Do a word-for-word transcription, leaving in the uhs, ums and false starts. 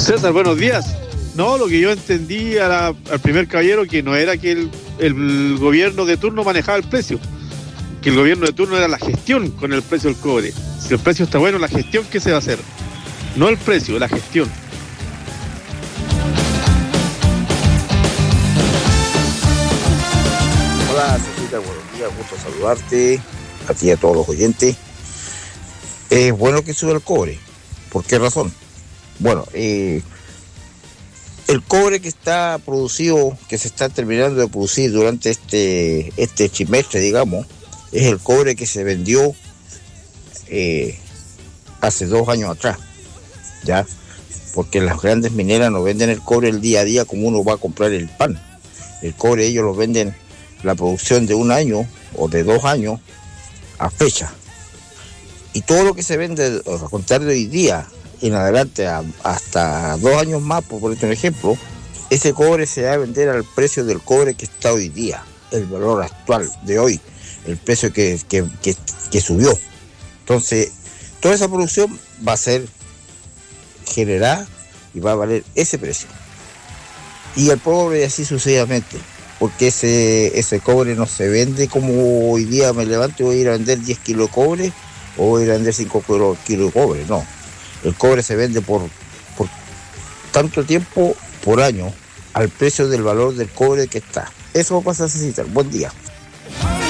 César, buenos días. No, lo que yo entendí a la- al primer caballero que no era que el, el gobierno de turno manejaba el precio, que el gobierno de turno era la gestión con el precio del cobre. Si el precio está bueno, la gestión que se va a hacer, no el precio, la gestión. Hola, Cecita, buenos días, gusto saludarte, a ti y a todos los oyentes. Es bueno que sube el cobre. ¿Por qué razón? Bueno, eh, el cobre que está producido, que se está terminando de producir durante este, este trimestre, digamos, es el cobre que se vendió eh, hace dos años atrás, ¿ya? Porque las grandes mineras no venden el cobre el día a día como uno va a comprar el pan. El cobre ellos lo venden la producción de un año o de dos años a fecha. Y todo lo que se vende a contar de hoy día en adelante a, hasta dos años más, por ponerte un ejemplo, ese cobre se va a vender al precio del cobre que está hoy día, el valor actual de hoy, el precio que, que, que, que subió. Entonces, toda esa producción va a ser generada y va a valer ese precio. Y el cobre así sucesivamente, porque ese, ese cobre no se vende como hoy día me levanto y voy a ir a vender diez kilos de cobre o voy a ir a vender cinco kilos de cobre, no. El cobre se vende por, por tanto tiempo por año al precio del valor del cobre que está. Eso va a pasar a necesitar. Buen día.